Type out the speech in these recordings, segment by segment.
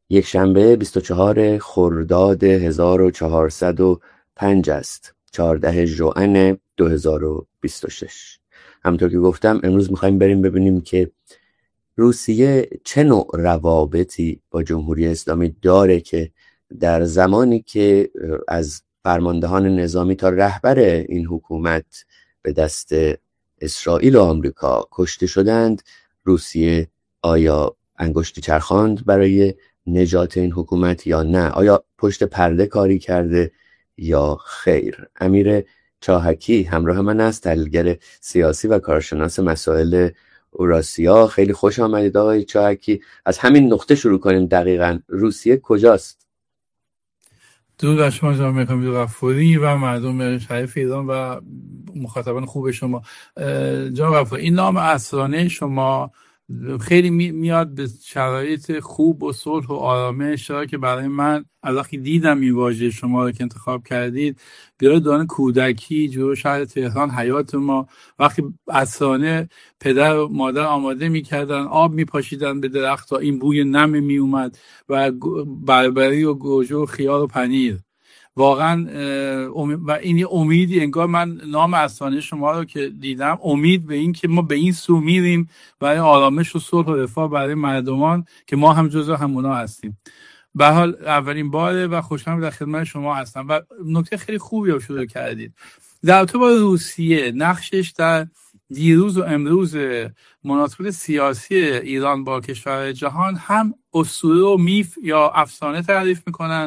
یک شنبه 24 خرداد 1405 است، 14 ژوئن 2026. همونطور که گفتم امروز میخوایم بریم ببینیم که روسیه چه نوع روابطی با جمهوری اسلامی داره که در زمانی که از فرماندهان نظامی تا رهبر این حکومت به دست اسرائیل و آمریکا کشته شدند، روسیه آیا انگشتی چرخاند برای نجات این حکومت یا نه؟ آیا پشت پرده کاری کرده یا خیر؟ امیر چاهکی همراه من است، تحلیلگر سیاسی و کارشناس مسائل اوراسیا. خیلی خوش آمدید آقای چاهکی. از همین نقطه شروع کنیم. دقیقاً روسیه کجاست؟ درود بر شما جناب مکامی غفوری و مردم شریف ایران و مخاطبان خوب شما. جناب غفوری، این نام اسرانه شما خیلی میاد به شرایط خوب و صلح و آرامش، چرا که برای من از وقتی دیدم این واژه شما رو که انتخاب کردید، بیاد دوران کودکی جلو شهر تهران، حیات ما، وقتی اسرانه پدر و مادر آماده میکردن، آب میپاشیدن به درخت تا این بوی نم میومد و بربری و گوجه و خیار و پنیر. واقعا و این امیدی، انگار من نام اسرانه شما رو که دیدم، امید به این که ما به این سو میریم برای آرامش و صلح و رفاه برای مردمان که ما هم جزو همونا هستیم. به هر حال اولین باره و خوشحالم در خدمت شما هستم و نکته خیلی خوبی رو شروع کردید در رابطه با روسیه. نقشش در دیروز و امروز مناسبات سیاسی ایران با کشور جهان هم اسطوره و میف یا افسانه تعریف میکنن.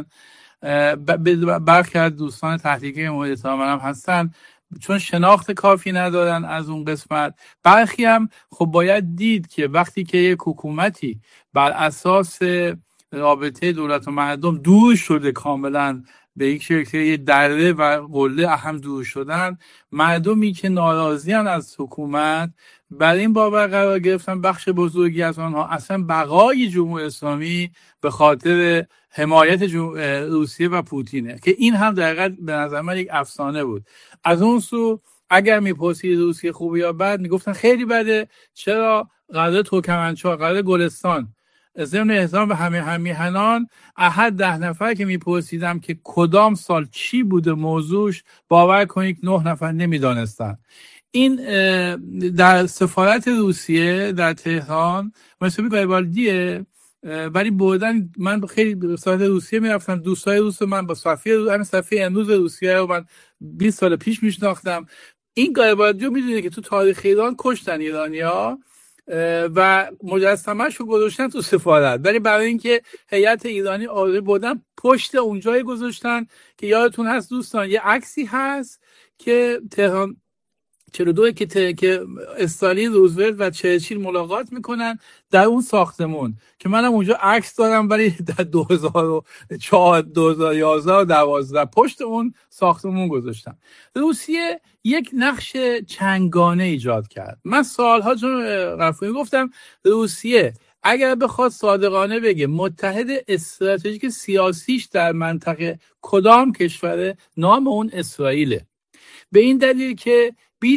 برخی از دوستان تحلیلی مورد احترامم هستن چون شناخت کافی ندارن از اون قسمت. برخی هم خب باید دید که وقتی که یک حکومتی بر اساس رابطه دولت و مردم دور شده، کاملا به یک شکل یه دره و قله هم دور شدن، مردمی که ناراضیان از حکومت برای این باور قرار گرفتن بخش بزرگی از آنها اصلا بقای جمهوری اسلامی به خاطر حمایت روسیه و پوتینه، که این هم در حقیقت به نظر من یک افسانه بود. از اون سو اگر میپرسید روسیه خوبه یا بد، میگفتن خیلی بده. چرا؟ قرار ترکمنچای، قرار گلستان. ضمن احترام به همه میهنان، احد 10 نفر که میپرسیدم که کدام سال چی بوده موضوعش، باور کنید 9 نفر نمیدانستن. این در سفارت روسیه در تهران مسئولی گایبالدیه، ولی بردن. من خیلی به سفارت روسیه میرفتم، دوستای روس من با صفحه امروز روسیه رو من 20 سال پیش میشناختم. این گایبالدیو میدونه که تو تاریخ ایران کشتن ایرانیا و مجسمه‌اش رو گذاشتن تو سفارت، ولی برای اینکه هیئت ایرانی آوری بردن پشت اونجای گذاشتن که یادتون هست دوستان، یه عکسی هست که تهران 42 که استالین، روزولت و چرچیل ملاقات میکنن در اون ساختمون، که منم اونجا عکس دارم، ولی در 2004 2011 و 12 پشت اون ساختمون گذاشتم. روسیه یک نقش چنگانه ایجاد کرد. من سالها چون رفیقی گفتم روسیه اگر بخواد صادقانه بگه متحد استراتژیک سیاسیش در منطقه کدام کشوره، نام اون اسرائیله. به این دلیل که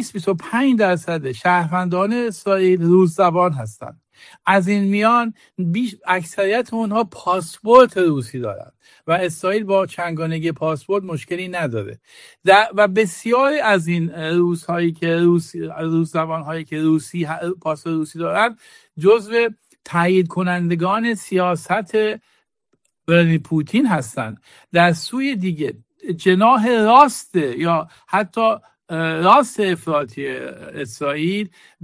20-25% شهروندان اسرائیل روس زبان هستند. از این میان اکثریت اونها پاسپورت روسی دارند و اسرائیل با چنگانگی پاسپورت مشکلی نداره. و بسیاری از این روس زبان هایی که پاسپورت روسی دارند جزو تایید کنندگان سیاست پوتین هستند. در سوی دیگه جناح راست یا حتی راست افراطی اسرائیل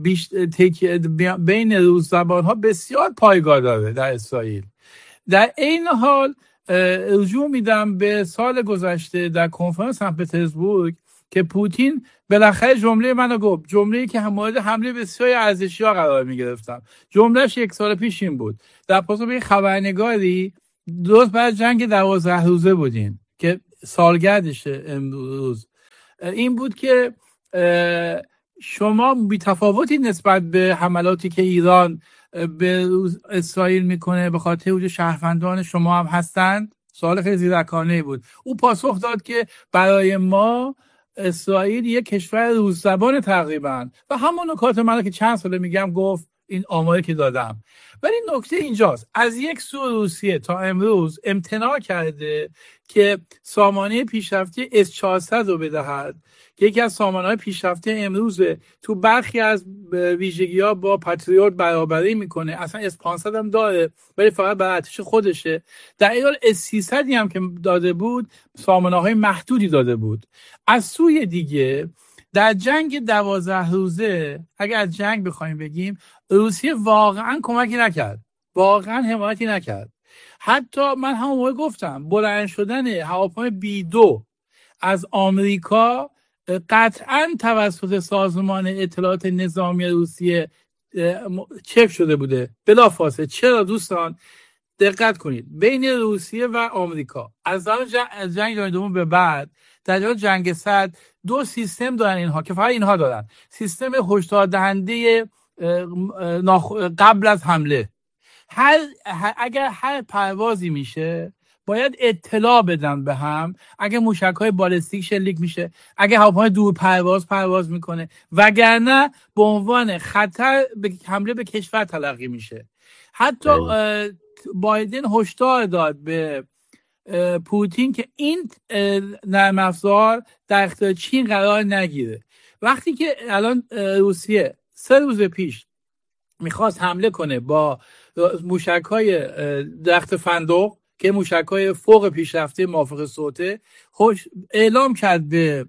بین روس زبان ها بسیار پایگاه داره در اسرائیل. در این حال رجوع میدم به سال گذشته در کنفرانس سن پترزبورگ که پوتین بالاخره جمله منو گفت، جمله‌ای که مورد حمله بسیار ارزشی‌ها قرار می‌گرفتم. جمله‌اش 1 سال پیش این بود، در پاسخ به خبرنگاری درست بعد جنگ 12 روزه بودیم که سالگردشه امروز، این بود که شما بی‌تفاوتی نسبت به حملاتی که ایران به اسرائیل میکنه به خاطر وجود شهروندان شما هم هستند. سوال خیلی زیرکانه بود. او پاسخ داد که برای ما اسرائیل یک کشور روس زبان تقریبا، و همون نکات من که چند ساله میگم گفت این آماری که دادم. ولی نکته اینجاست، از یک سو روسیه تا امروز امتناع کرده که سامانه پیشرفته S-400 رو بدهد که یکی از سامانه‌های پیشرفته امروزه. تو برخی از ویژگی‌ها با پاتریوت برابری میکنه، اصلا S-500 هم داره ولی فقط برای ارتش خودشه. در این حال S-300 هم که داده بود سامانه‌های محدودی داده بود. از سوی دیگه در جنگ 12 روزه اگر از جنگ بخوایم بگیم، روسیه واقعا کمکی نکرد، واقعا حمایتی نکرد. حتی من همون موقع گفتم بلند شدن هواپیمای B-2 از آمریکا قطعا توسط سازمان اطلاعات نظامی روسیه چک شده بوده بلافاصله. چرا دوستان؟ دقت کنید، بین روسیه و آمریکا از جنگ جهانی دوم به بعد در جنگ سرد دو سیستم دارن اینها که فقط اینها دارن، سیستم هشدار دهنده قبل از حمله. اگر هر پروازی میشه باید اطلاع بدن به هم، اگه موشک‌های بالستیک شلیک میشه، اگه هواپیمای دور پرواز میکنه، وگرنه به عنوان خطر به حمله به کشور تلقی میشه. حتی بایدن هشدار داد به پوتین که این نرم افزار در اختیار چین قرار نگیره. وقتی که الان روسیه 3 روز پیش میخواست حمله کنه با موشک‌های درخت فندق که موشک‌های فوق پیشرفته موافق صوته، اعلام کرد به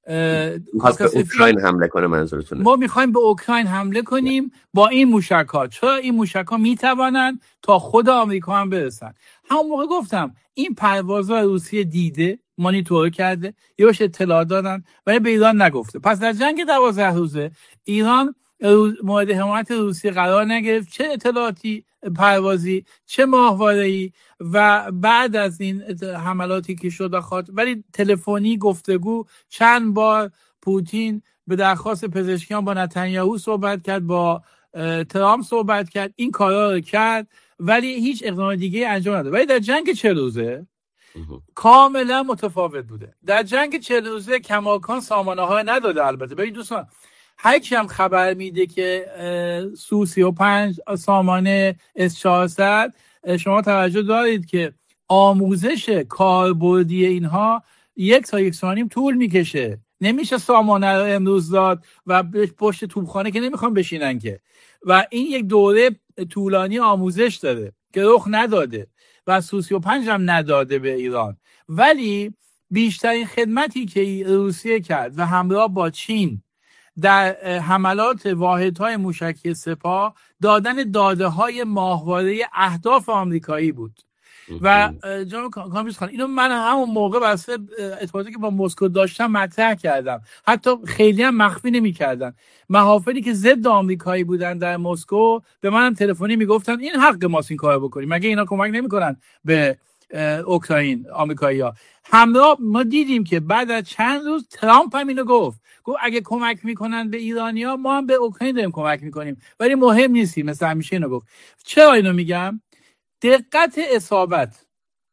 اوکراین حمله کنه. منظورتونه ما میخوایم به اوکراین حمله کنیم با این موشک‌ها، چرا این موشک‌ها میتوانند تا خود آمریکا هم برسن. همون موقع گفتم این پروازها روسیه دیده، مانیتور کرده، یهوش اطلاع دادن ولی به ایران نگفته. پس در جنگ 12 روزه ایران مورد حمایت روسیه قرار نگرفت، چه اطلاعاتی پروازی چه ماهواره‌ای. و بعد از این حملاتی که شد ولی تلفنی گفتگو چند بار پوتین به درخواست پزشکیان با نتانیاهو صحبت کرد، با ترامپ صحبت کرد، این کارا رو کرد ولی هیچ اقدام دیگه انجام نداد. ولی در جنگ 40 روزه کاملا متفاوت بوده. در جنگ 40 روزه کماکان سامانه‌ها نداده. البته ببین دوستان، هر کی هم خبر میده که سو 35 سامانه S-400، شما توجه دارید که آموزش کاربردی اینها 1 تا 1.5 ساعت طول میکشه. نمیشه سامانه رو امروز داد و پشت توپخانه که نمیخوان بشینن که. و این یک دوره طولانی آموزش داره که رخ نداده و سو 35 هم نداده به ایران. ولی بیشترین خدمتی که روسیه کرد و همراه با چین در حملات واحدهای موشکی سپاه دادن داده‌های ماهواره اهداف آمریکایی بود. و جناب کامبیز خان اینو من همون موقع واسه ارتباطی که با مسکو داشتم مطرح کردم، حتی خیلی هم مخفی نمی‌کردن. محافلی که ضد آمریکایی بودن در مسکو به من تلفنی میگفتن این حق ماست این کارو بکنیم، مگه اینا کمک نمی‌کنن به اوکراین آمریکایی‌ها. همراه ما دیدیم که بعد از چند روز ترامپ هم اینو گفت اگه کمک میکنن به ایرانی‌ها ما هم به اوکراین داریم کمک میکنیم ولی مهم نیستیم. مثل همیشه اینو گفت. چرا اینو میگم؟ دقت اصابت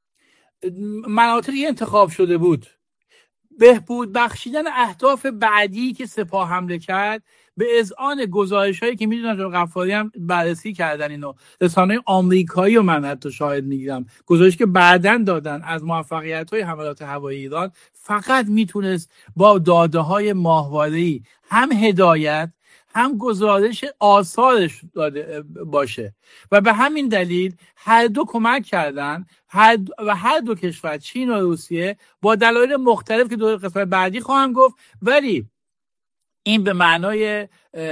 مناطقی انتخاب شده بود، بهبود بخشیدن اهداف بعدی که سپاه حمله کرد به اذعان گزارش‌هایی که میدونن جناب غفاری هم بررسی کردن، اینو رسانه‌های آمریکایی و من حتی شاهد میگیرم، گزارشی که بعداً دادن از موفقیت‌های حملات هوایی ایران، فقط میتونست با داده‌های ماهواره‌ای هم هدایت هم گزارش آثارش داده باشه و به همین دلیل هر دو کمک کردن و هر دو کشور چین و روسیه با دلایل مختلف که دو قسمت بعدی خواهم گفت، ولی این به معنای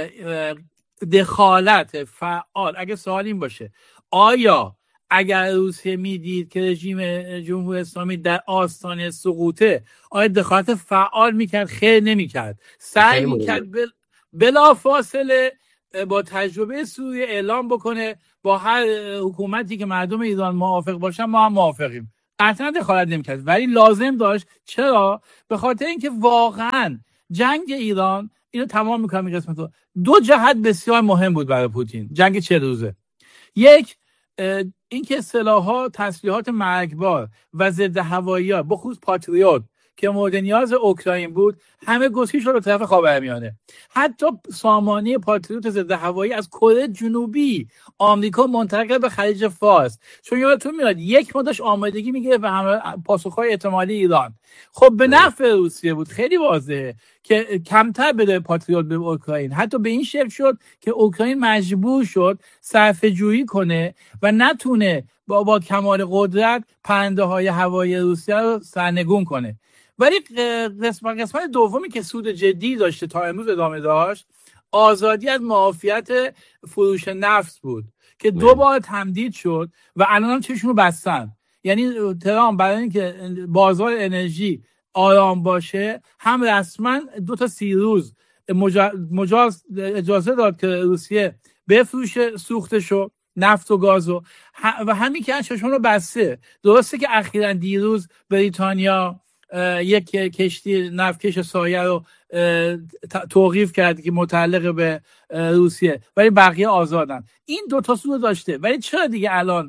دخالت فعال. اگه سوال این باشه آیا اگر روسیه میدید که رژیم جمهوری اسلامی در آستانه سقوطه آیا دخالت فعال میکرد؟ خیر نمیکرد، سعی میکرد بلا فاصله با تجربه سوریه اعلام بکنه با هر حکومتی که مردم ایران موافق باشن ما هم موافقیم. قطعا دخالت نمیکرد ولی لازم داشت. چرا؟ به خاطر اینکه واقعا جنگ ایران، اینو تمام میکنم این قسمتو، 2 جهت بسیار مهم بود برای پوتین جنگ 40 روزه. یک، اینکه سلاح‌ها تسلیحات مرگبار و ضد هوایی‌ها بخصوص پاتریوت که مورد نیاز اوکراین بود همه گسیل شد به طرف خاورمیانه. حتی سامانه پاتریوت ضد هوایی از کره جنوبی آمریکا منتقل کرد به خلیج فارس، چون یادتون میاد یک مدت آمادگی میگه به همه پاسخهای احتمالی ایران. خب به نفع روسیه بود، خیلی واضحه که کمتر بده پاتریوت به اوکراین. حتی به این شکل شد که اوکراین مجبور شد صرفه‌جویی کنه و نتونه با کمال قدرت پرنده های هوایی روسیه رو سرنگون کنه. ولی قسمت دومی که سود جدی داشته تا امروز ادامه داشت، آزادی از معافیت فروش نفت بود که 2 بار تمدید شد و الان هم چشمو بستن. یعنی ترامپ برای اینکه بازار انرژی آرام باشه هم رسما 2 تا 30 روز اجازه داد که روسیه بفروشه سوختشو، نفت و گازو، و همین که چشمون رو بسته. درسته که اخیراً دیروز بریتانیا یک کشتی نفتکش سایه رو توقیف کرد که متعلق به روسیه، ولی بقیه آزادن. این 2 تا سود داشته. ولی چرا دیگه الان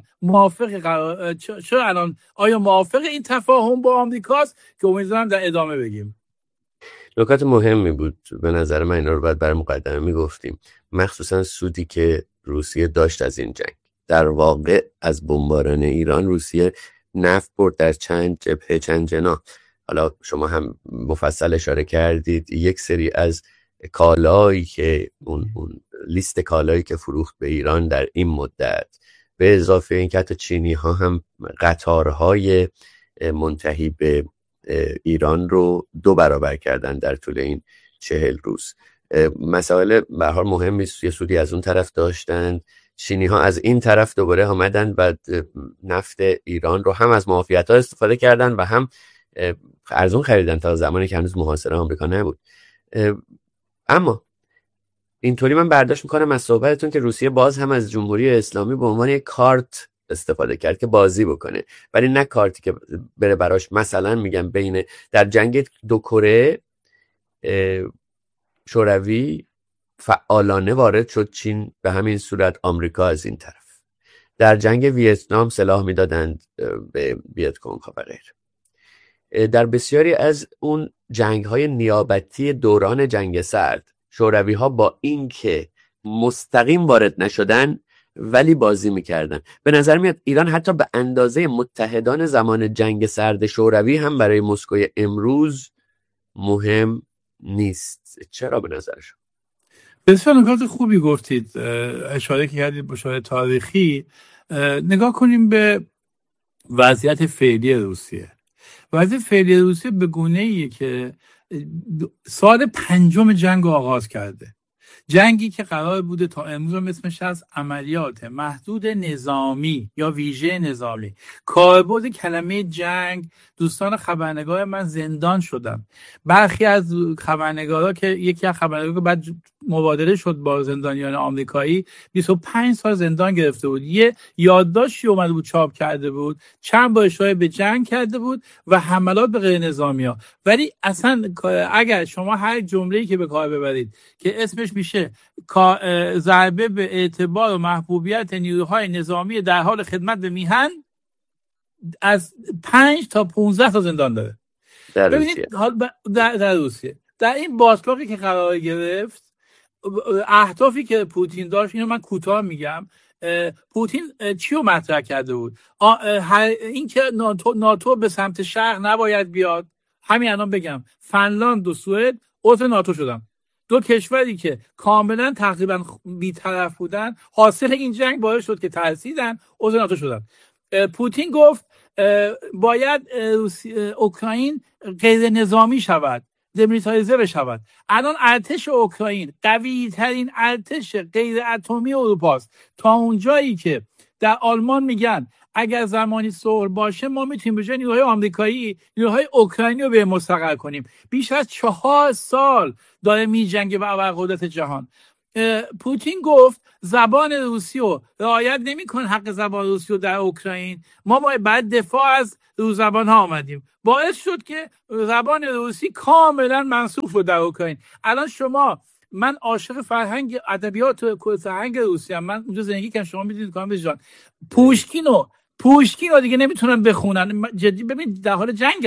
آیا موافق این تفاهم با آمریکاست که امیدوارم در ادامه بگیم. نکات مهمی بود به نظر من، اینا رو باید برای مقدمه میگفتیم، مخصوصا سودی که روسیه داشت از این جنگ. در واقع از بمباران ایران روسیه نفت برد در چند جبهه، چند جناح. حالا شما هم مفصل اشاره کردید یک سری از کالایی که اون لیست کالایی که فروخت به ایران در این مدت، به اضافه این که حتی چینی ها هم قطارهای منتهی به ایران رو 2 برابر کردن در طول این 40 روز. مسائل به هر حال مهمی سودی از اون طرف داشتن. چینی ها از این طرف دوباره آمدن و نفت ایران رو هم از معافیت ها استفاده کردن و هم ارزون خریدن تا زمانی که هنوز محاصره آمریکا نبود. اما اینطوری من برداشت میکنم از صحبتتون که روسیه باز هم از جمهوری اسلامی به عنوان یک کارت استفاده کرد که بازی بکنه، ولی نه کارتی که بره براش. مثلا میگم بین در جنگ 2 کره شوروی فعالانه وارد شد چین، به همین صورت آمریکا از این طرف. در جنگ ویتنام سلاح میدادند به ویتکونگ و غیره. در بسیاری از اون جنگ‌های نیابتی دوران جنگ سرد، شوروی‌ها با اینکه مستقیم وارد نشدن ولی بازی میکردن. به نظر میاد ایران حتی به اندازه متحدان زمان جنگ سرد شوروی هم برای مسکوی امروز مهم نیست. چرا به نظر شما؟ بسیار نکات خوبی گفتید. اشاره کردید به اشاره تاریخی. نگاه کنیم به وضعیت فعلی روسیه. وضعیت فعلی روسیه به گونه‌ایه که سال 5 جنگ رو آغاز کرده. جنگی که قرار بوده تا امروز هم اسمش از عملیات محدود نظامی یا ویژه نظامی. کاربرد کلمه جنگ، دوستان خبرنگار من زندان شدن. برخی از خبرنگارا که یکی از خبرنگارا بعد مبادله شد با زندانیان آمریکایی 25 سال زندان گرفته بود. یه یادداشتی اومده بود چاپ کرده بود، چند بار اشاره به جنگ کرده بود و حملات به غیر نظامی‌ها. ولی اصلا اگر شما هر جمله‌ای که به کار ببرید که اسمش میشه ضربه به اعتبار و محبوبیت نیروهای نظامی در حال خدمت به میهن، از 5 تا 15 تا زندان داره. ببینید در روسیه در این بازتابی که قرار گرفت، اهدافی که پوتین داشت، اینو من کوتاه میگم. پوتین چی رو مطرح کرده بود؟ این که ناتو به سمت شرق نباید بیاد. همین الان بگم فنلاند و سوئد عضو ناتو شدن، 2 کشوری که کاملا تقریبا بی‌طرف بودن. حاصل این جنگ باعث شد که ترسیدن، عضو ناتو شدن. پوتین گفت باید اوکراین غیر نظامی شود، دمیلیتاریزه بشود. الان ارتش اوکراین قوی ترین ارتش غیر اتمی اروپا است، تا اونجایی که در آلمان میگن اگر زمانی صلح باشه ما میتونیم به جای نیروهای آمریکایی نیروهای اوکراینی رو به مستقر کنیم. بیش از 4 سال داره میجنگه با ابرقدرت جهان. پوتین گفت زبان روسی رو رعایت نمی‌کنه، حق زبان روسی رو در اوکراین. ما باید دفاع از روزبان ها آمدیم. باعث شد که زبان روسی کاملا منسوخ بود در اوکراین. الان شما، من عاشق فرهنگ ادبیات و فرهنگ روسی ام، من اونجا زندگی کردم، شما میدونید کامل جان. پوشکین رو دیگه نمیتونن بخونن. جدی ببین در حال جنگن،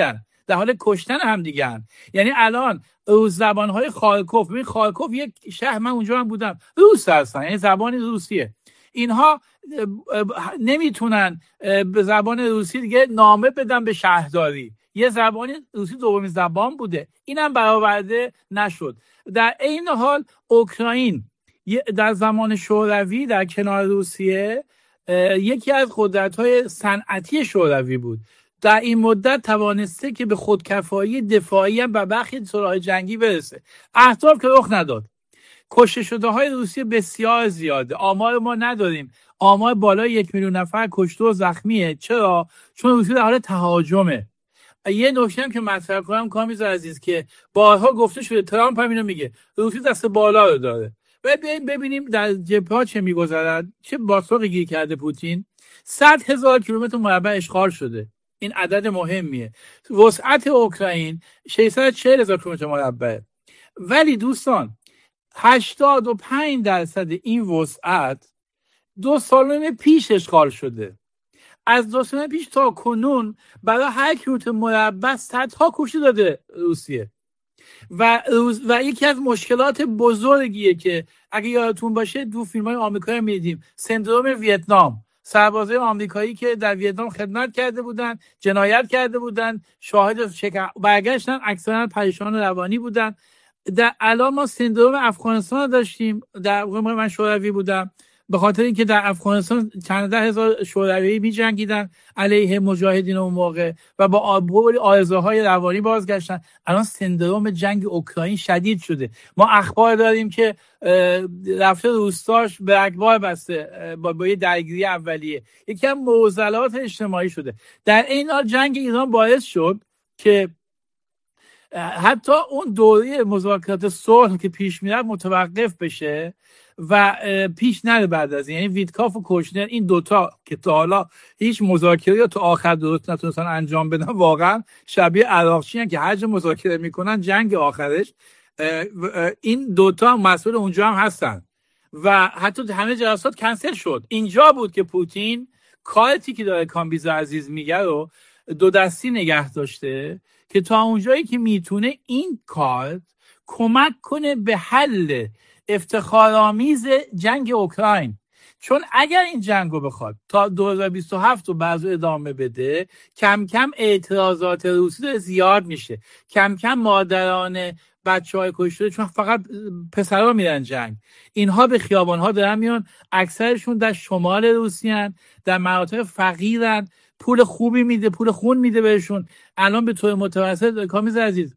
در حال کشتن هم دیگه. یعنی الان روس زبانهای خارکوف، ببین خارکوف یک شهر، من اونجا هم بودم، روس هستن، یعنی زبان روسیه. اینها نمیتونن به زبان روسی دیگه نامه بدن به شهرداری. یه زبان روسی دومین زبان بوده، اینم برآورده نشد. در این حال اوکراین در زمان شوروی در کنار روسیه یکی از قدرت‌های صنعتی شوروی بود. در این مدت توانسته که به خودکفایی دفاعی هم و برخی سلاح جنگی برسه. اهداف که رخ نداد. کشته شده های روسیه بسیار زیاده. آمار ما نداریم. آمار بالای 1 میلیون نفر کشته و زخمیه. چرا؟ چون روسیه در حال تهاجمه. یه نکته هم که مطرح کنم کامیز عزیز که بارها گفته شده، ترامپ هم اینو میگه، روسیه دست بالا رو داره. ببینیم در جبهه چه میگذرد، چه باساقی گیر کرده پوتین. 100,000 کیلومتر مربع اشغال شده. این عدد مهمیه. وسعت اوکراین 640,000 کیلومتر مربع. ولی دوستان 85% این وسعت 2 سال پیش اشغال شده. از 2 سال پیش تا کنون برای هر کیلومتر مربع صدها کشته داده روسیه. و یکی از مشکلات بزرگیه که اگه یادتون باشه تو فیلم‌های آمریکایی می‌دیدیم، سندروم ویتنام. سربازای آمریکایی که در ویتنام خدمت کرده بودن، جنایت کرده بودن، شاهد برگشتن، اکثرا پریشان روانی بودن. در الان ما سندروم افغانستان داشتیم. در من شوروی بودم، به خاطر اینکه در افغانستان چند ده هزار شوروی می‌جنگیدن علیه مجاهدین اون موقع و با آرزوهای روانی بازگشتن. الان سندروم جنگ اوکراین شدید شده. ما اخبار داریم که رفته روستاش به اکبار بسته با یه درگیری اولیه. یکی از معضلات اجتماعی شده. در این حال جنگ ایران باعث شد که حتی اون دوره مذاکرات صلح که پیش میرفت متوقف بشه و پیش نره بعد از این. یعنی ویتکاف و کوشنر، این دوتا که تا حالا هیچ مذاکره یا تا آخر درست نتونستن انجام بدن، واقعا شبیه عراقچی هستن که هر جا مذاکره میکنن جنگ آخرش این دوتا مسئول اونجا هم هستن و حتی همه جلسات کنسل شد. اینجا بود که پوتین کارتی که داره کامبیز عزیز میگه رو 2 دستی نگه داشته که تا اونجایی که میتونه این کار کمک کنه به حل افتخارآمیز جنگ اوکراین. چون اگر این جنگ رو بخواد تا 2027 رو بعضو ادامه بده، کم کم اعتراضات روسی زیاد میشه، کم کم مادران بچه‌های کشته، چون فقط پسرها میرن جنگ، اینها به خیابان‌ها دارن میان، اکثرشون در شمال روسیان، در مناطق فقیرن، پول خوبی میده، پول خون میده بهشون. الان به طور متوسط کامیز عزیز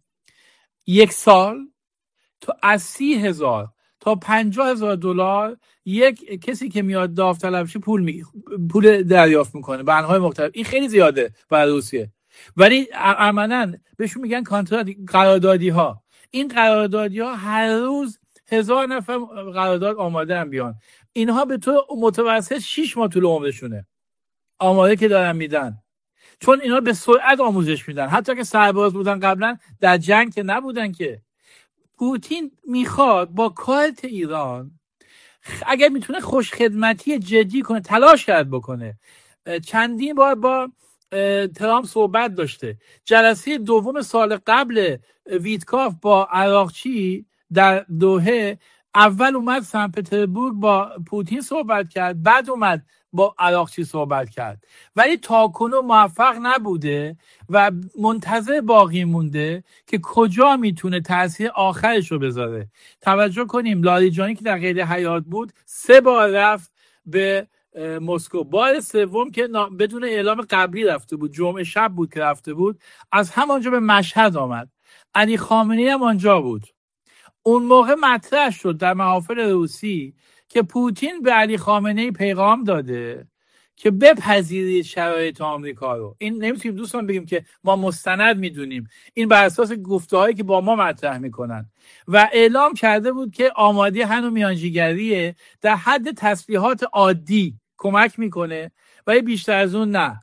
1 سال تا از 30,000 تا 50,000 دلار یک کسی که میاد داوطلب شه پول دریافت میکنه به انواع مختلف. این خیلی زیاده برای روسیه، ولی عملاً بهشون میگن کانترکت، قراردادی ها. این قراردادی ها هر روز 1000 نفر قرارداد آماده هم بیان. اینها به طور متوسط 6 ماه طول عمرشونه آماده که دارن میدن، چون اینا به سرعت آموزش میدن. حتی که سرباز بودن قبلا در جنگ که نبودن که. پوتین میخواد با کارت ایران اگر میتونه خوشخدمتی جدی کنه، تلاش کرد بکنه. چندین بار با ترامپ صحبت داشته. جلسه دوم سال قبل ویتکاف با عراقچی در دوحه، اول اومد سن پترزبورگ با پوتین صحبت کرد، بعد اومد با عراقچی صحبت کرد، ولی تاکنون موفق نبوده و منتظر باقی مونده که کجا میتونه تاثیر آخرش رو بذاره. توجه کنیم لاریجانی که در قید حیات بود 3 بار رفت به مسکو. بار سوم که بدون اعلام قبلی رفته بود، جمعه شب بود که رفته بود، از همانجا به مشهد آمد. علی خامنه‌ای هم آنجا بود. اون موقع مطرح شد در محافل روسی که پوتین به علی خامنه‌ای پیغام داده که بپذیرید شرایط آمریکا رو. این نمیتونیم دوستان بگیم که ما مستند میدونیم، این بر اساس گفته‌هایی که با ما مطرح میکنن. و اعلام کرده بود که آمادگی هنو میانجیگریه، در حد تسلیحات عادی کمک میکنه ولی بیشتر از اون نه.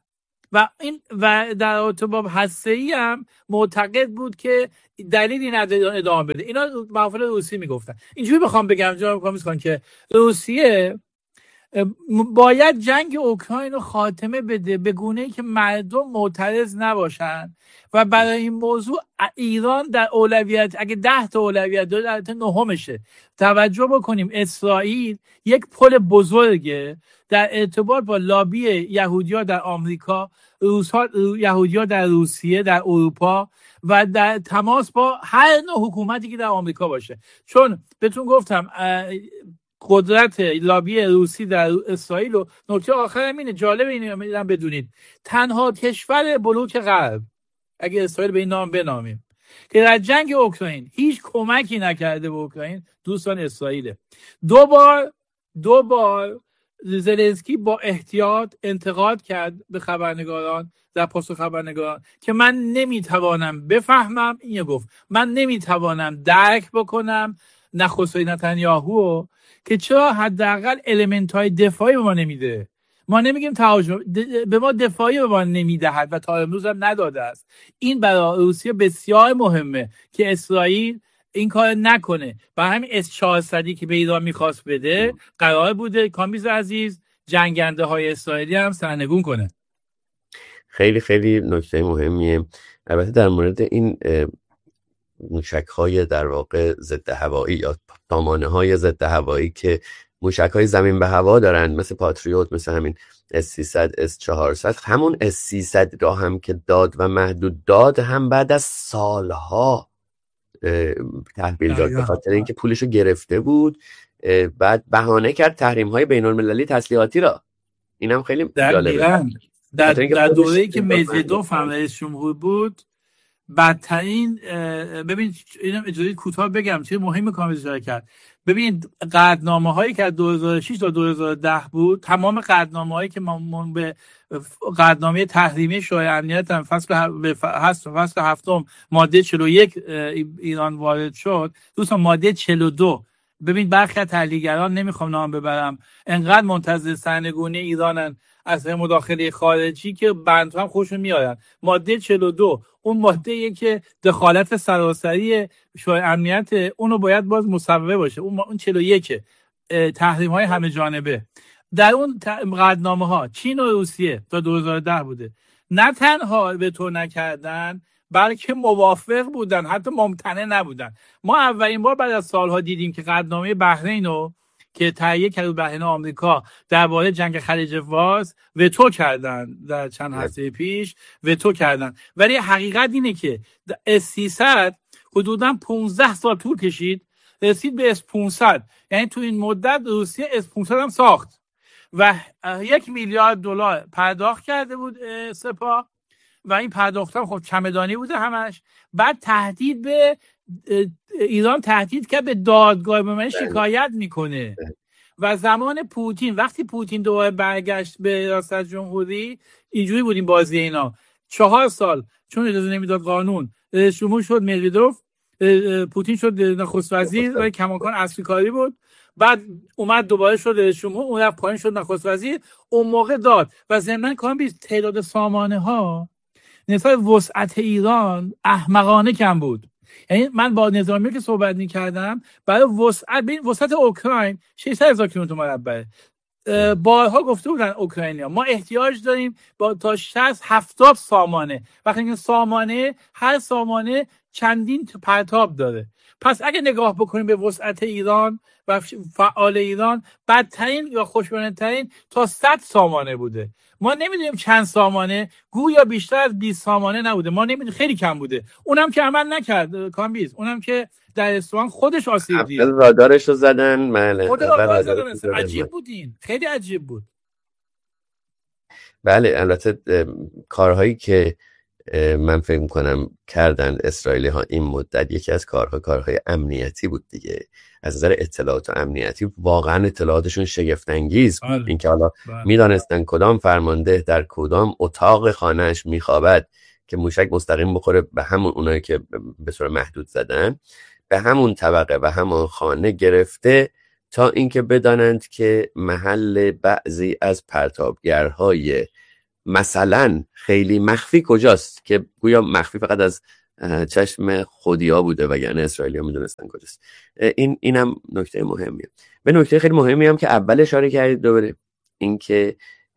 و در ارتباط هسته‌ای هم معتقد بود که دلیلی نداره ادامه بده. اینا محافل روسی میگفتن. اینجوری بخوام بگم جناب کامیز خان که روسیه باید جنگ اوکراین رو خاتمه بده به گونه‌ای که مردم معترض نباشن و برای این موضوع ایران در اولویت، اگه 10 تا اولویت داره در نهمشه. توجه بکنیم اسرائیل یک پل بزرگه در ارتباط با لابی یهودی‌ها در آمریکا، یهودی‌ها در روسیه، در اروپا و در تماس با هر نوع حکومتی که در آمریکا باشه. چون بهتون گفتم قدرت لابی روسی در اسرائیل و نکته آخر اینه، جالب اینه میدونم بدونید، تنها کشور بلوک غرب اگه اسرائیل به این نام بنامیم که در جنگ اوکراین هیچ کمکی نکرده به اوکراین دوستان اسرائیله. دو بار زلنسکی با احتیاط انتقاد کرد به خبرنگاران در پاسخ خبرنگاران که من نمیتوانم بفهمم، این گفت من نمیتوانم درک بکنم نخست نتانیاهو که چرا حداقل المنت‌های دفاعی به ما نمیده. ما نمیگیم تهاجم، به ما دفاعی به ما نمیدهد و تا امروز هم نداده است. این برای روسیه بسیار مهمه که اسرائیل این کار نکنه. برای همین اس-400 که به ایران میخواست بده قرار بوده کامیز عزیز جنگنده های اسرائیلی هم سرنگون کنه. خیلی خیلی نکته مهمیه. البته در مورد این موشک‌های در واقع ضد هوایی یا سامانه‌های ضد هوایی که موشک‌های زمین به هوا دارن، مثل پاتریوت، مثل همین S-300 S-400، همون S-300 را هم که داد و محدود داد هم بعد از سالها تحویل داد به خاطر اینکه پولشو گرفته بود، بعد بهانه کرد تحریم‌های بین‌المللی تسلیحاتی را. اینم خیلی جالبه. در دوره‌ای که مدودوف هم رئیس جمهور بود بدترین، ببین اینم اجازه کوتاه بگم چه مهمه کامل اشاره کرد. ببینید قطعنامه‌هایی که از 2006 تا 2010 بود، تمام قطعنامه‌هایی که ما به قطعنامه تحریمی شورای امنیت هم فصل هفتم ماده 41 ایران وارد شد. دوستان ماده 42، ببین برخی از تحلیلگران، نمیخوام نام ببرم، انقدر منتظر سرنگونی ایرانن از مداخله خارجی که بندها هم خوشون میارن. ماده 42 اون ماده‌ایه که دخالت سراسری شورای امنیت اونو باید باز مصوبه باشه. اون 41 تحریم‌های همه جانبه. در اون قطعنامه‌ها چین و روسیه تا 2010 بوده، نه تنها وتو نکردن بلکه موافق بودن، حتی ممتنع نبودن. ما اولین بار بعد از سالها دیدیم که قطعنامه بحرین رو که تهیه کرد بحرین آمریکا درباره جنگ خلیج فارس وتو کردن، در چند هفته پیش وتو کردن. ولی حقیقت اینه که S-300 حدوداً 15 سال طول کشید رسید به S-500. یعنی تو این مدت روسیه S-500 هم ساخت و $1 میلیارد پرداخت کرده بود سپاه و این پرداخت هم خب چمدانی بوده همش. بعد تهدید به ایران تهدید کرد به دادگاه، به من شکایت میکنه. و زمان پوتین، وقتی پوتین دوباره برگشت به ریاست جمهوری، اینجوری بود این بازی اینا. 4 سال چون اجازه نمیداد قانون، شروع شد مدودوف، پوتین شد نخست وزیر و کماکان اصلی کاری بود. بعد اومد دوباره شد رئیس جمهور، اون رفت پایین شد نخست وزیر. اون موقع داد و ضمن کام تعداد سامانه ها نسبت وسعت ایران احمقانه کم بود. یعنی من با نظامی که صحبت می‌کردم برای وسعت اوکراین 600,000 کیلومتر مربع، بارها گفته بودن اوکراینیا ما احتیاج داریم با تا 60-70 سامانه. وقتی که سامانه، هر سامانه چندین پرتاب داره. پس اگه نگاه بکنیم به وسعت ایران و فعال ایران، بدترین یا خوشبین‌ترین تا 100 سامانه بوده. ما نمیدونیم چند سامانه، گویا بیشتر از 20 سامانه نبوده. ما نمیدونیم، خیلی کم بوده. اونم که عمل نکرد کامبیز، اونم که در اصفهان خودش آسیب دید. رادارش رو زدن. بله. عجیب بودین، خیلی عجیب بود. بله، البته کارهایی که من فکر می‌کنم کردن اسرائیلی ها این مدت، یکی از کارهای امنیتی بود دیگه. از نظر اطلاعات و امنیتی واقعا اطلاعاتشون شگفت انگیز. اینکه حالا میدانستن کدام فرمانده در کدام اتاق خانهش میخوابد که موشک مستقیم بخوره به همون اونایی که به صورت محدود زدن، به همون طبقه و همون خانه گرفته تا اینکه بدانند که محل بعضی از پرتابگرهای مثلا خیلی مخفی کجاست، که گویا مخفی فقط از چشم خودیا بوده وگرنه اسرائیلی‌ها میدونستن کجاست. اینم نکته مهمیه. به نکته خیلی مهمی هم که اول اشاره کردید دوباره، این که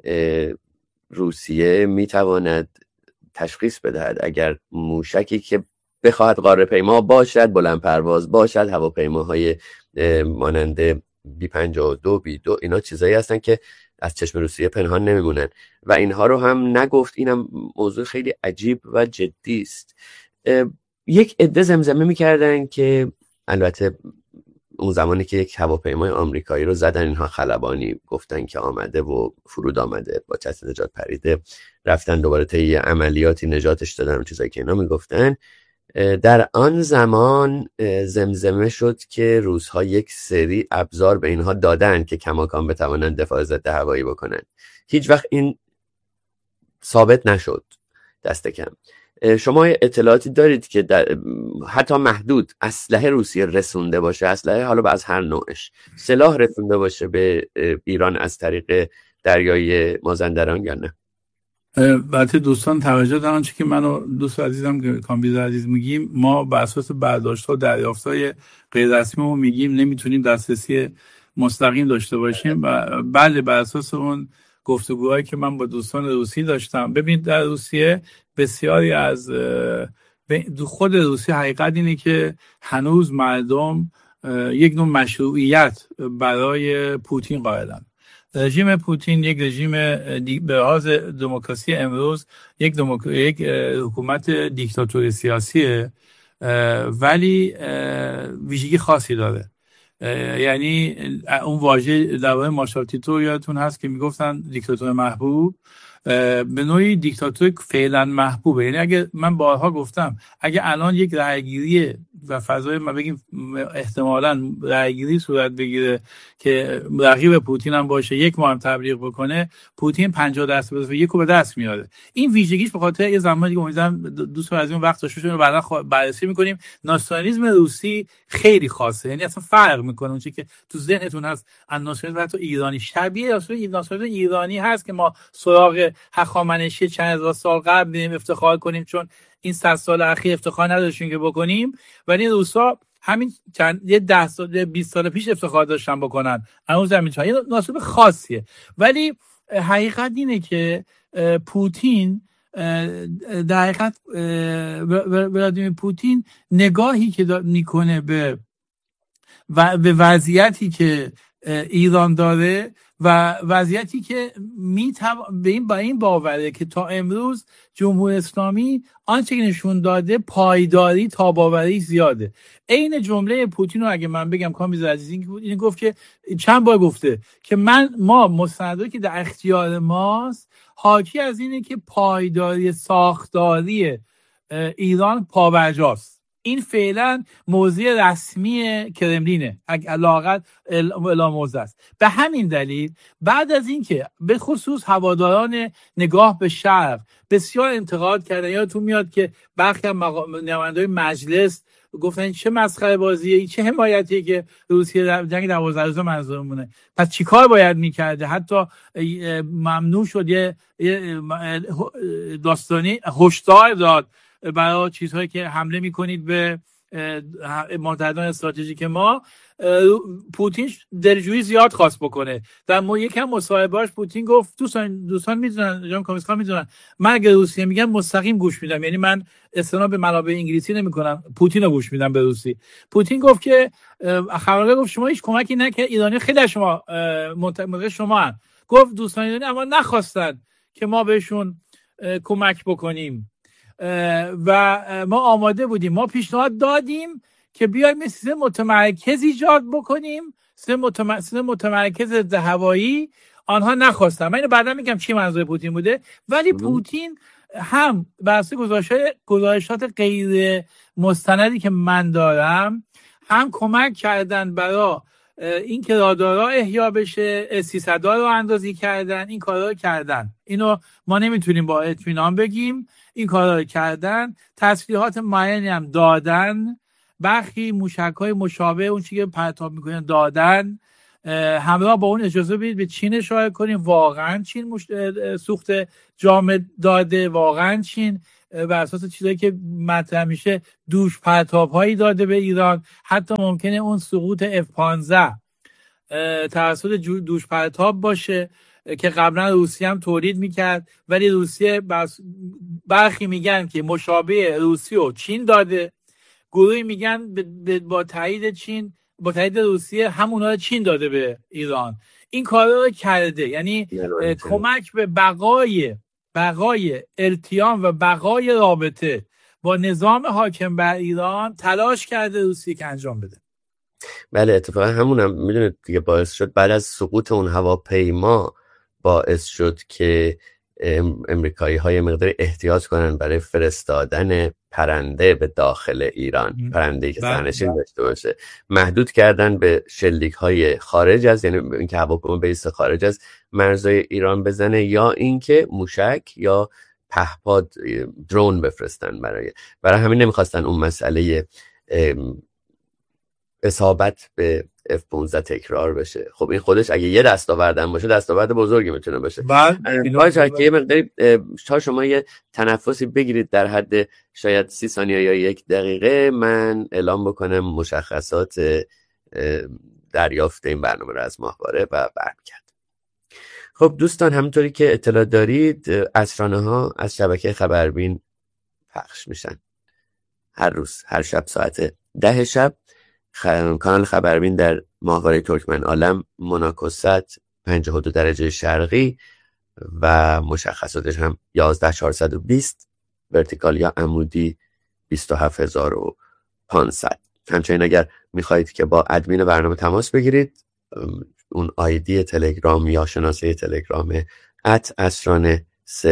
روسیه میتواند تشخیص بدهد اگر موشکی که بخواهد قاره پیما باشد، بلند پرواز باشد، هواپیماهای مانند B-52 B-2 اینا چیزایی هستن که از چشم روسیه پنهان نمیمونن و اینها رو هم نگفت. اینم موضوع خیلی عجیب و جدی است. یک عده زمزمه میکردن که البته اون زمانی که یک هواپیمای آمریکایی رو زدن اینها خلبانی گفتن که آمده و فرود آمده با چتر نجات پریده، رفتن دوباره طی عملیاتی نجاتش دادن و چیزایی که اینا میگفتن. در آن زمان زمزمه شد که روس‌ها یک سری ابزار به اینها دادن که کماکان بتوانند دفاع ضد هوایی بکنن. هیچ وقت این ثابت نشد دست کم. شما اطلاعاتی دارید که حتی محدود اسلحه روسیه رسونده باشه، اسلحه حالا از هر نوعش، سلاح رسونده باشه به ایران از طریق دریای مازندران یا نه؟ البته دوستان توجه دارن چون که من و دوست عزیزم که کامبیز عزیز میگیم، ما بر اساس برداشت‌ها و دریافت‌های غیر رسمیمون میگیم نمیتونیم دسترسی مستقیم داشته باشیم و بله بر اساس اون گفتگوهایی که من با دوستان روسی داشتم. ببینید در روسیه بسیاری از خود روسیه حقیقت اینه که هنوز مردم یک نوع مشروعیت برای پوتین قائلن. رژیم پوتین یک رژیم به لحاظ دموکراسی امروز یک حکومت دیکتاتوری سیاسیه، ولی ویژگی خاصی داره. یعنی اون واژه درباره مارشال تیتو یادتون هست که میگفتن دیکتاتور محبوب، به نوعی دیکتاتور فعلا محبوبه. یعنی اگه من بارها گفتم اگه الان یک رأیگیری و فضای ما بگیم احتمالاً رأیگیری صورت بگیره که رقیب پوتین هم باشه، یک ماه هم تبلیغ بکنه، پوتین 50% به یکو به دست میاره. این ویژگیش به خاطر یه زمانی دیگه امیدوارم دوست از این وقت داشته رو بعدا بررسی می‌کنیم. ناسیونالیسم روسی خیلی خاصه، یعنی اصلا فرق می‌کنه اون چیزی که تو ذهنتون هست از ناسیونالیسم حتی ایرانی، شبیه ناسیونالیسم ایرانی هست که ما سراغ هخامنشی چند هزار سال قبل بریم افتخار کنیم، چون این 100 سال اخیر افتخار نداشتیم که بکنیم، ولی روسا همین یه 10 سال 20 سال پیش افتخار داشتن بکنن. اون زمین یه ناسب خاصیه. ولی حقیقت اینه که پوتین در حقیقت ولادیمیر پوتین نگاهی که میکنه به وضعیتی که ایران داره و وضعیتی که با این باوره که تا امروز جمهوری اسلامی آنچه که نشون داده پایداری تاباوری زیاده. عین جمله پوتین رو اگه من بگم کامبیز عزیز این گفت که چند بار گفته که ما مستنداتی که در اختیار ماست حاکی از اینه که پایداری ساختاری ایران پابرجاست. این فعلا موضوع رسمی کرملینه، علاقت موضوع است. به همین دلیل بعد از اینکه به خصوص هواداران نگاه به شرق بسیار انتقاد کردن، یادتون میاد که برخی از نمایندگان مجلس گفتن چه مسخره بازیه، چه حمایتیه که روسیه در جنگ 12 روزه منظورمونه، پس چیکار باید میکرده؟ حتی ممنوع شد یه داستانی هشدار داد برای چیزهایی که حمله میکنید به متحدان استراتژیک ما. پوتین دلجویی زیاد خواست بکنه. در یکم مصاحبهاش پوتین گفت دوستان میدونن، جان کامیسکا میدونن، من اگه روسیه میگم مستقیم گوش میدم، یعنی من استناد به منابع انگلیسی نمیکنم، پوتین رو گوش میدم به روسی. پوتین گفت که خبرنگار گفت شما هیچ کمکی نکرد، ایرانی خیلی از شما منتقد شما هستند. گفت دوستان ایرانی اما نخواستن که ما بهشون کمک بکنیم و ما آماده بودیم، ما پیشنهاد دادیم که بیایم یه سیستم متمرکز ایجاد بکنیم، سیستم متمرکز هوایی، آنها نخواستن. من اینو بعدا میگم چی منظور پوتین بوده، ولی پوتین هم واسه گزارشات غیر مستندی که من دارم هم کمک کردن برای این که رادارها احیا بشه، 300 رو اندازی کردن، این کارا رو کردن. اینو ما نمیتونیم با اطمینان بگیم، این کارا رو کردن، تسلیحات معینی هم دادن، برخی موشک‌های مشابه اون چیزی که پرتاب میکنن دادن. همراه با اون اجازه بدید به چین اشاره کنیم، واقعا چین سوخت جامد داده، واقعا چین بر اساس چیزایی که مطرح میشه دوش پرتاب‌هایی داده به ایران. حتی ممکنه اون سقوط F-15 توسط دوش پرتاب باشه که قبلا روسیه هم تولید میکرد، ولی روسیه برخی میگن که مشابه روسیه و چین داده، گروهی میگن با تایید چین، با تایید روسیه همونها رو چین داده به ایران. این کار رو کرده، یعنی کمک به بقای التیام و بقای رابطه با نظام حاکم بر ایران تلاش کرده روسیه که انجام بده. بله اتفاقا همونم میدونید دیگه باعث شد بعد از سقوط اون هواپیما باعث شد که امریکایی های مقدار احتیاط کنن برای فرستادن پرنده به داخل ایران، پرنده‌ای که سرنشین داشته باشه. محدود کردن به شلیک های خارج از، یعنی اینکه هواپیما بیست خارج از مرزهای ایران بزنه، یا اینکه موشک یا پهپاد درون بفرستن. برای همین نمیخواستن اون مسئله اصابت به F-15 تکرار بشه. خب این خودش اگه یه دستاوردم باشه دستاورد بزرگی میتونه باشه. باید یه مقداری تا شما یه تنفسی بگیرید در حد شاید 30 ثانیه یا 1 دقیقه، من اعلام بکنم مشخصات دریافت این برنامه رو از ماهواره و برمیگردم. خب دوستان، همونطوری که اطلاع دارید عصرانه ها از شبکه خبربین پخش میشن هر روز، هر شب ساعت 10 شب. کانال خبربین در ماهواره ترکمن عالم مناکست 52 درجه شرقی و مشخصاتش هم 11420 ورتیکال یا عمودی 27500. همچنین اگر میخواهید که با ادمین برنامه تماس بگیرید، اون آیدی تلگرام یا شناسه تلگرام @asrane001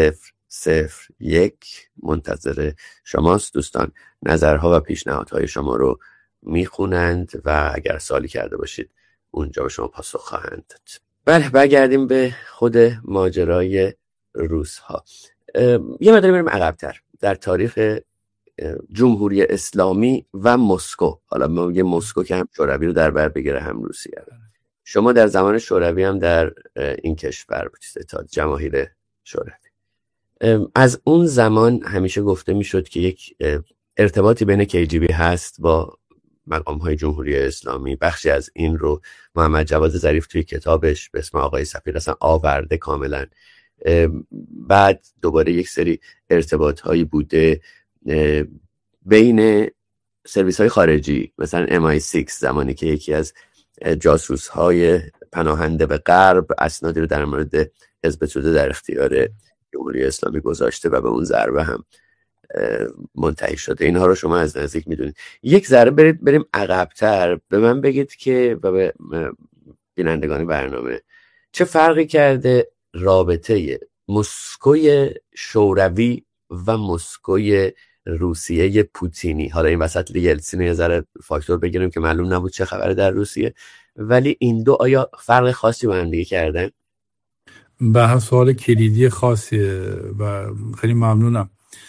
منتظر شماست. دوستان نظرها و پیشنهادهای شما رو میخونند و اگر سوالی کرده باشید اونجا به شما پاسخ خواهند داد. بله، برگردیم به خود ماجرای روس ها. یه مقدار بریم عقب‌تر در تاریخ جمهوری اسلامی و مسکو. حالا ما میگه مسکو که هم شوروی رو در بر بگیره هم روسیه رو. شما در زمان شوروی هم در این کشور بودید، اتحاد جماهیر شوروی. از اون زمان همیشه گفته میشد که یک ارتباطی بین KGB هست با مقام‌های جمهوری اسلامی. بخشی از این رو محمد جواد ظریف توی کتابش به اسم آقای سفیر اصلا آورده کاملا. بعد دوباره یک سری ارتباط‌هایی بوده بین سرویس‌های خارجی، مثلا MI6 زمانی که یکی از جاسوس‌های پناهنده به غرب اسنادی رو در مورد حزب توده در اختیار جمهوری اسلامی گذاشته و به اون ضربه هم منتهی شده. اینها رو شما از نزدیک میدونید. یک ذره بریم عقب‌تر، به من بگید که و به بینندگان برنامه چه فرقی کرده رابطه مسکوی شوروی و مسکوی روسیه پوتینی؟ حالا این وسط یلتسین یه ذره فاکتور بگیریم که معلوم نبود چه خبره در روسیه، ولی این دو آیا فرق خاصی با هم دیگه کردن؟ به هر سوال کلیدی خاصیه و خیلی ممنونم.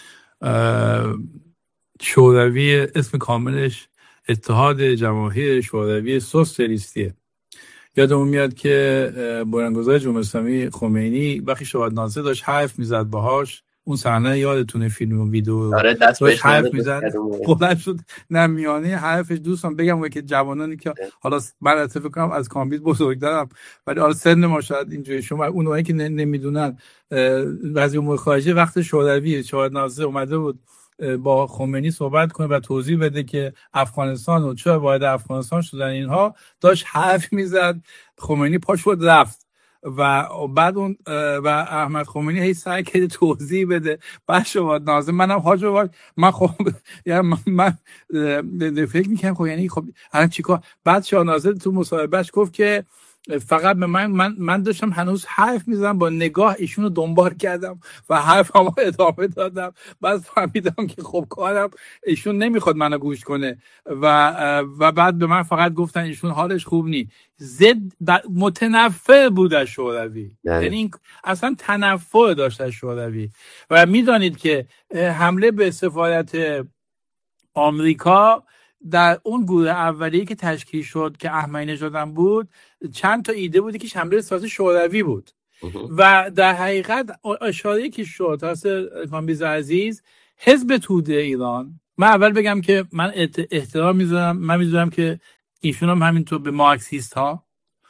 شوروی اسم کاملش اتحاد جماهیر شوروی سوسیالیستیه. یادمون میاد که بنیانگذار جمهوری اسلامی خمینی وقتی شهادت نامه داشت حرف میزد باهاش، اون صحنه یادتونه فیلم و ویدیو داشت حرف میزد، بلند شد نمیانه حرفش. دوستان بگم که جوانانی که حالا من اتفاقا کنم از کامبیز بزرگترم ولی حالا سن ما شاید اینجوری، شما اونایی که نمیدونن وزیر امور خارجه وقت شوروی شهادت نامه اومده بود با خمینی صحبت کنه و توضیح بده که افغانستان و چرا وارد افغانستان شدن، اینها داشت حرف میزد. خمینی پاش شد رفت و بعد اون و احمد خمینی هی سعی کرد توضیح بده. بعد شهادت نامه منم حاج باش من خب یعنی من فکر میکنم خب یعنی خب الان چیکار. بعد شهادت نامه تو مصاحبهش گفت که فقط به من داشتم هنوز حرف میزنم، با نگاه ایشونو دنبال کردم و حرفمو ادامه دادم. بعد فهمیدم که خب کارم ایشون نمیخواد منو گوش کنه و بعد به من فقط گفتن ایشون حالش خوب نی. متنفر بود از شوروی، یعنی اصلا تنفر داشت از شوروی. و میدانید که حمله به سفارت آمریکا در اون گروه اولیه که تشکیل شد که احمدی نژاد بود، چند تا ایده بودی که حمله سیاسی شوروی بود و در حقیقت اشاره که شد توسط کامبیز عزیز حزب توده ایران، من اول بگم که من احترام میذارم، من میذارم که ایشون هم همینطور به مارکسیست ها،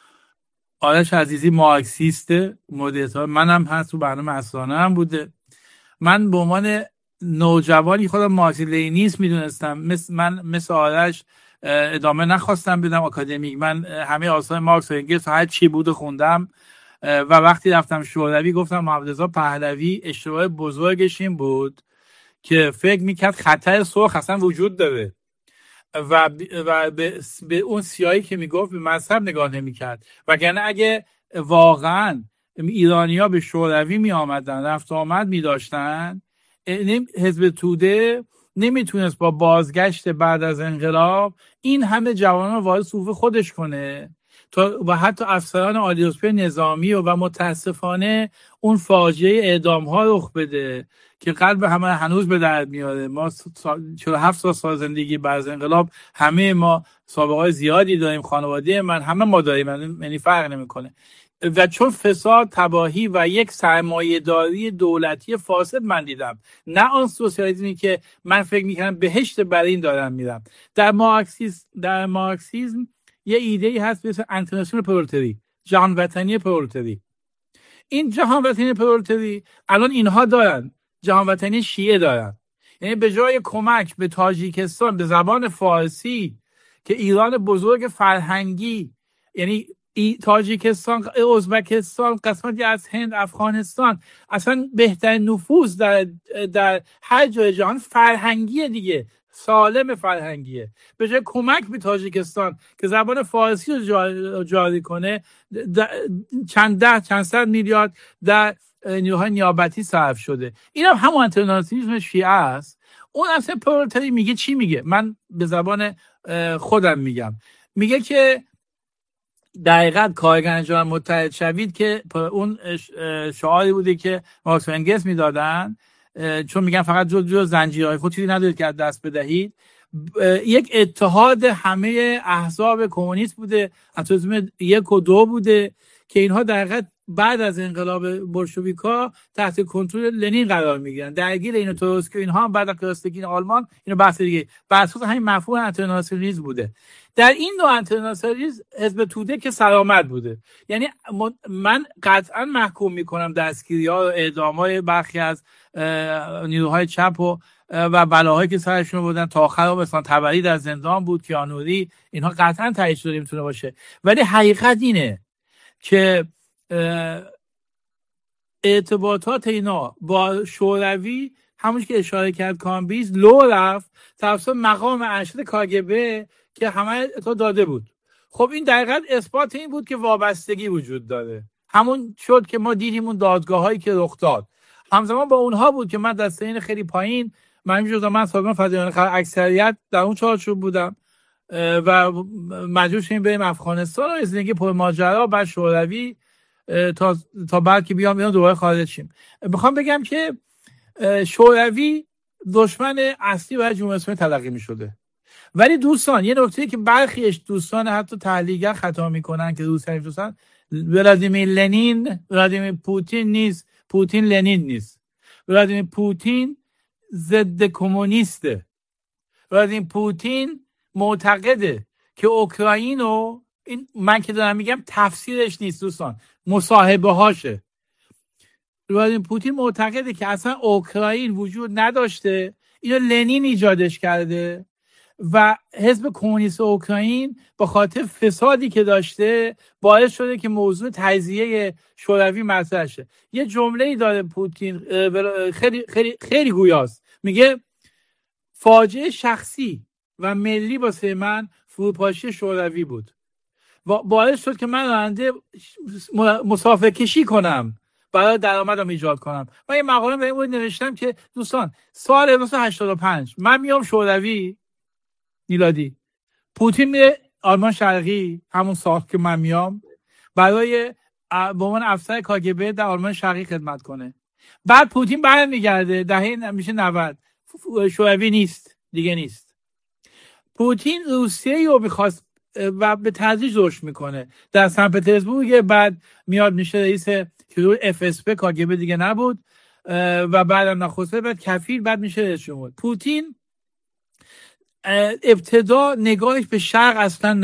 آرش عزیزی مارکسیسته مورد احترام، منم هست تو برنامه اسرانه هم بوده. من به عنوان نوجوانی خودم مارکسی لینیست میدونستم، مثل آرش ادامه نخواستم بدم آکادمیک. من همه آثار مارکس و انگلس هر چی بود خوندم و وقتی رفتم شوروی گفتم محمد رضا پهلوی اشتباه بزرگش این بود که فکر میکرد خطر سرخ اصلا وجود داره و به اون سیاهی که میگفت به مذهب نگاه نمیکرد. وگرنه اگه واقعا ایرانی‌ها به شوروی می آمدن، رفت آمد می داشتن، حزب توده نمیتونست با بازگشت بعد از انقلاب این همه جوانان وارد صفوف خودش کنه و حتی افسران عالی رتبه نظامی و متاسفانه اون فاجعه اعدام ها رخ بده که قلب همه هنوز به درد میاره. ما 47 سال زندگی بعد از انقلاب همه ما سابقه های زیادی داریم، خانواده من همه ما داریم، یعنی فرق نمیکنه. و چون فساد، تباهی و یک سرمایه‌داری دولتی فاسد من دیدم، نه آن سوسیالیسمی که من فکر می‌کردم بهشت برای این دارم میرم. در مارکسیسم یه ایده‌ای هست به اسم انترناسیونال پرولتری، جهان وطنی پرولتری. این جهان وطنی پرولتری الان اینها دارن، جهان وطنی شیعه دارن. یعنی به جای کمک به تاجیکستان به زبان فارسی که ایران بزرگ فرهنگی، یعنی تاجیکستان، ازبکستان، قسمتی از هند، افغانستان، اصلا بهترین نفوذ در هر جای جهان فرهنگیه دیگه، سالم فرهنگیه. به جای کمک به تاجیکستان که زبان فارسی رو جاری کنه، چند صد میلیارد در نیروهای نیابتی صرف شده. این هم همون انترناسیونالیسم شیعه است. اون اصلا پرولتری میگه چی میگه؟ من به زبان خودم میگم، میگه که در حقیقت کارگران متحد شوید که اون شعاری بوده که مارکس و انگلس میدادن، چون میگن فقط جز زنجیرهای خود چیزی ندارید که از دست بدهید. یک اتحاد همه احزاب کمونیست بوده، اتوزم 1 و 2 بوده که اینها در حقیقت بعد از انقلاب بولشویک‌ها تحت کنترل لنین قرار میگیرن، درگیر این تروتسکی اینها هم بعد از کلاسیکی آلمان، اینو بحث دیگه بر اساس همین مفهوم انترناسیونالیسم بوده. در این نوع انترناسیونالیسم حزب توده که سرآمد بوده. یعنی من قطعا محکوم میکنم دستگیری‌ها و اعدام‌های برخی از نیروهای چپ و بلاهایی که سرشون بودن تا آخر، مثلا تبری در زندان بود، کیانوری، اینها قطعا تایید شده میتونه باشه. ولی حقیقت اینه که ارتباطات اینا با شوروی همونش که اشاره کرد کامبیز لو رفت توسط مقام ارشد کاگبه که همه اطلاع داده بود. خب این دقیقاً اثبات این بود که وابستگی وجود داره. همون شد که ما دیدیم اون دادگاه‌هایی که رخ داد همزمان با اونها بود که من دسته این خیلی پایین، من سازمان فدرال خبر اکثریت در اون چارچوب بودم و مجبور شدیم بریم افغانستان و زندگی پر ماجرا بعد شوروی تا بعد که بیام دوباره خارج شیم. میخوام بگم که شوروی دشمن اصلی برای جمهوری اسلامی تلقی میشده. ولی دوستان یه نکته که برخیش دوستان حتی تحلیلگر خطا میکنن که دوستان ولادیمیر پوتین نیست، پوتین لنین نیست. ولادیمیر پوتین ضد کمونیسته. ولادیمیر پوتین معتقده که اوکراین رو، این من که دارم میگم تفسیرش نیست دوستان، مصاحبه هاشه. ولادیمیر پوتین معتقده که اصلا اوکراین وجود نداشته، اینو لنین ایجادش کرده و حزب کمونیست اوکراین با خاطر فسادی که داشته باعث شده که موضوع تجزیه شوروی مطرح شه. یه جمله‌ای داره پوتین خیلی خیلی خیلی گویاست، میگه فاجعه شخصی و ملی واسه من فروپاشی شوروی بود و باعث شد که من راننده مسافر کشی کنم برای درآمدم ایجاد کنم. من یه مقاله به این بود نوشتم که دوستان سال 1985 من میام شوروی میلادی، پوتین میره آلمان شرقی همون سال که من میام برای به عنوان افسر کاگبه در آلمان شرقی خدمت کنه. بعد پوتین برمیگرده دهه میشه 90 شوروی نیست دیگه، نیست. پوتین روسیه رو میخواست و به تدریج رشد میکنه در سن پترزبورگ، بعد میاد میشه رئیس FSB کاگبه دیگه نبود و بعدم نخست بعد کفیل، بعد میشه رئیس جمهور. پوتین ابتدا نگاهش به شرق اصلا